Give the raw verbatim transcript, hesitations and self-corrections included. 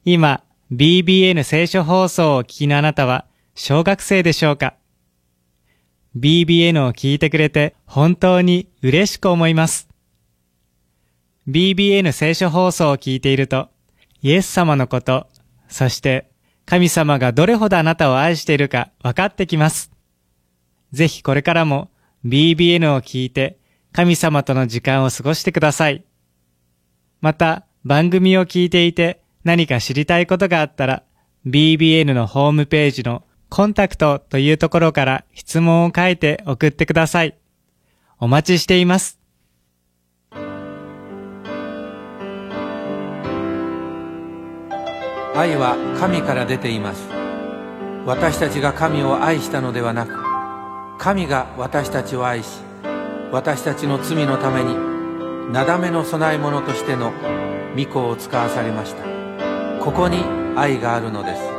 今、ビービーエヌ 聖書放送を聞きのあなたは小学生でしょうか？ ビービーエヌ を聞いてくれて本当に嬉しく思います。ビービーエヌ 聖書放送を聞いていると、イエス様のこと、そして神様がどれほどあなたを愛しているか分かってきます。ぜひこれからも ビービーエヌ を聞いて神様との時間を過ごしてください。また番組を聞いていて何か知りたいことがあったら ビービーエヌ のホームページのコンタクトというところから質問を書いて送ってください。お待ちしています。 愛は神から出ています。私たちが神を愛したのではなく、神が私たちを愛し、私たちの罪のためになだめの供え物としての御子を使わされました。ここに愛があるのです。